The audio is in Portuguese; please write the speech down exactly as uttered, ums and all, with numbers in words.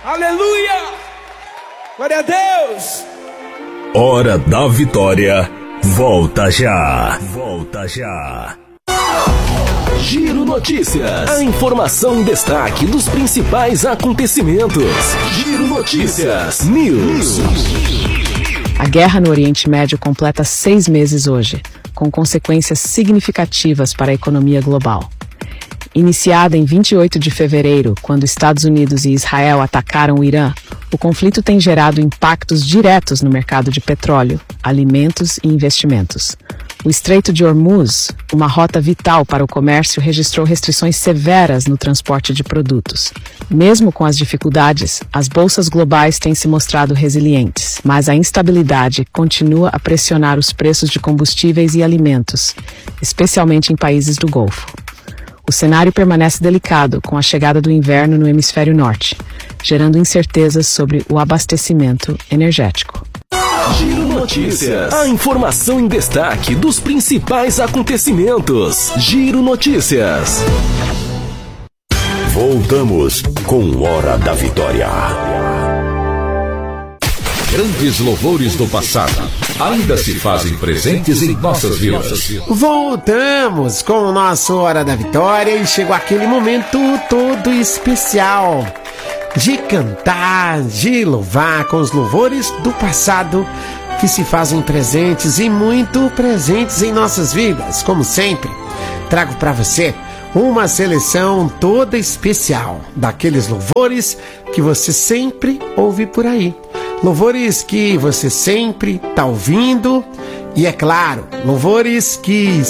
Aleluia! Glória a Deus! Hora da Vitória, volta já! Volta já! Giro Notícias. A informação em destaque dos principais acontecimentos. Giro Notícias. News. A guerra no Oriente Médio completa seis meses hoje, com consequências significativas para a economia global. Iniciada em vinte e oito de fevereiro, quando Estados Unidos e Israel atacaram o Irã, o conflito tem gerado impactos diretos no mercado de petróleo, alimentos e investimentos. O Estreito de Hormuz, uma rota vital para o comércio, registrou restrições severas no transporte de produtos. Mesmo com as dificuldades, as bolsas globais têm se mostrado resilientes, mas a instabilidade continua a pressionar os preços de combustíveis e alimentos, especialmente em países do Golfo. O cenário permanece delicado com a chegada do inverno no hemisfério norte, gerando incertezas sobre o abastecimento energético. Giro Notícias. A informação em destaque dos principais acontecimentos. Giro Notícias. Voltamos com Hora da Vitória. Grandes louvores do passado ainda se fazem presentes em nossas vidas. Voltamos com o nosso Hora da Vitória e chegou aquele momento todo especial de cantar, de louvar com os louvores do passado que se fazem presentes e muito presentes em nossas vidas. Como sempre, trago para você uma seleção toda especial daqueles louvores que você sempre ouve por aí. Louvores que você sempre está ouvindo e, é claro, louvores que